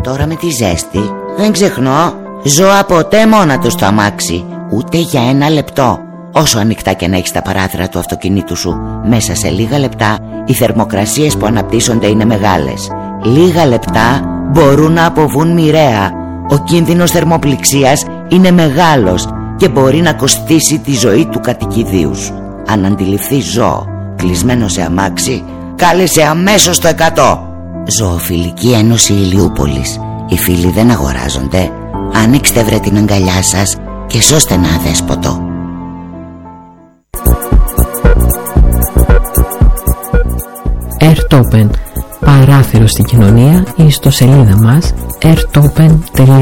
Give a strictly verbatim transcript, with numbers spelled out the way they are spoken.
τώρα με τη ζέστη δεν ξεχνώ ζώα ποτέ μόνα του στο αμάξι, ούτε για ένα λεπτό. Όσο ανοιχτά και να έχεις τα παράθυρα του αυτοκινήτου σου, μέσα σε λίγα λεπτά οι θερμοκρασίες που αναπτύσσονται είναι μεγάλες. Λίγα λεπτά μπορούν να αποβούν μοιραία. Ο κίνδυνος θερμοπληξίας είναι μεγάλος και μπορεί να κοστίσει τη ζωή του κατοικιδίου σου. Αν αντιληφθείς ζώο κλεισμένο σε αμάξι, κάλεσε αμέσως το εκατό. Ζωοφιλική Ένωση Ηλιούπολης. Οι φίλοι δεν αγοράζονται. Ανοίξτε βρε την αγκαλιά σας και σώστε ένα αδέσποτο. Airtopen, παράθυρο στην κοινωνία, η ιστοσελίδα μας airtopen τελεία